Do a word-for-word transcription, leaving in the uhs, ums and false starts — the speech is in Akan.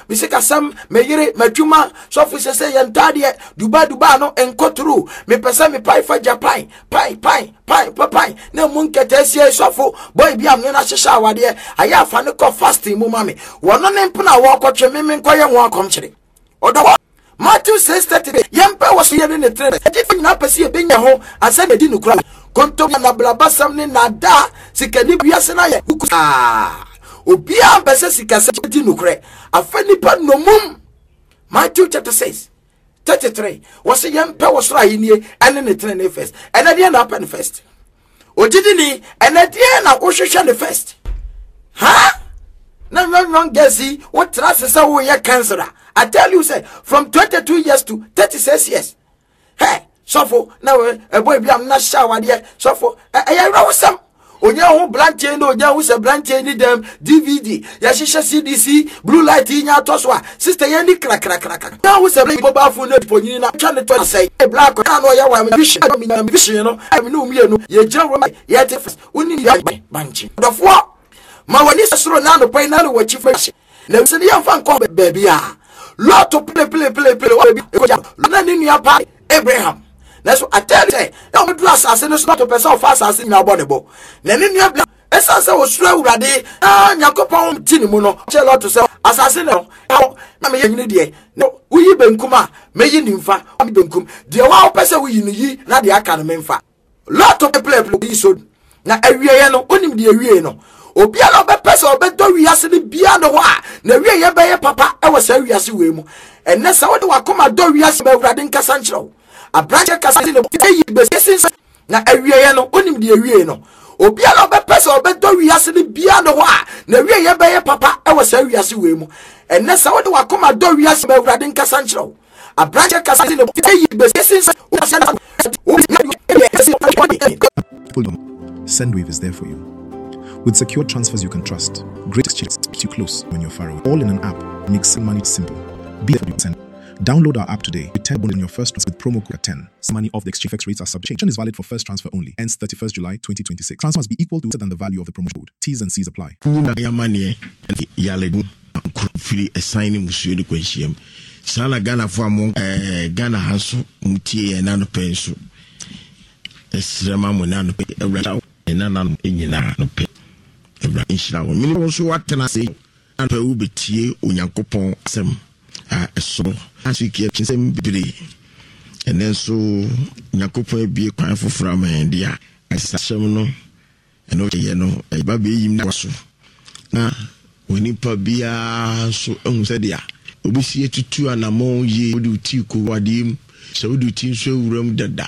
Misika Sam, Mayere, Majuma, Sophie say, Yantadia, Duba Dubano, and Koturu, me pesa me pie for Japan, pie, pie, pie, pie, no munke tesia, Sofo, boy, be a nana shawa dear. I have Fanuko fasting, Mumami. One on Empuna walk or Chemimin Koya walk country. Or the Matthew says that Yampa was here in the train. I didn't not perceive being a home. I said they didn't cry. Conto na blabasam ni nada. Sikani biasena ya. Ah. Obia bese sikase didn't cry. A funny pan no mum. Matthew chapter six, thirty-three. Was a Yampa was right in here and in the train first. And I didn't happen first. O didn't and I didn't know Ocean the first. Huh? No, no, no, Gessie. What trust is our year cancer? I tell you, say, from twenty-two years to thirty-six years. Hey, so for now, a boy, I'm not sure, dear. So for I wrote some. Onya who blanche no, onya who's a blanche need them D V D. Yashisha C D C, blue light in your toswa. Sister Yanni crack, crack, crack. Now who's a mobile phone for you? I'm trying to say, a black or no, ya am vision. I mean, I'm vision, you know. I mean, no, you know, ye general, yet if we need banching. The four. Ma wanisa suro nano pa inano wachifa. Na usini ya mfa nko baby ya. Lot of play play play play baby. Na nini ya pa Abraham. Na so I tell you say, ya mdu assassin is not a person of assassin na bonebo. Na nini ya bla. Esa se osura urade. Ah nyakopa um tini mu no. Che lot to say assassin no. Na me yini de. No uyi benkuma meyi nimfa. Ami benkum. De wa opese uyi ni yi na de aka no memfa. Lot of play play so. Na awie no onim de awie no. Obia no be person obedo wiase ne bia no ho a na wie ye be ye papa e wasa wiase we mu enne sa wo de wakoma do wiase be awurade nkasa nkyerɛw abranche kasa ne yi be sesin na awie ye no onim de awie no obia no be person obedo wiase ne bia no ho a na wie ye be ye papa e wasa wiase we mu enne sa wo de wakoma do wiase be awurade nkasa nkyerɛw abranche kasa ne yi be sesin Hold on. Sendwave is there for you. With secure transfers you can trust, Great Exchange keeps you close when you're far away. All in an app makes send money simple. Be there for you. Send. Download our app today. With ten bonus in your first transfer with promo code ten. Send money off the exchange rates are subject. Change is valid for first transfer only. Ends thirty-first July twenty twenty-six. Transfer must be equal to than the value of the promo code. T's and C's apply. Sana Ghana for among Ghana Hasu Mutie and Nano Pensu. Esrema Munano pay a rat out and none in Yanano pay. Mini also what can I say? And I will be tea Unyakopon sem a so as we keep same beauty. And then so Yakopo be a crime for Frama and dear as a seminal and okay, you know, a baby in Nasso. Now, when you be so unsaid, we see it to two and among ye do tea wadim, so do tea so room that.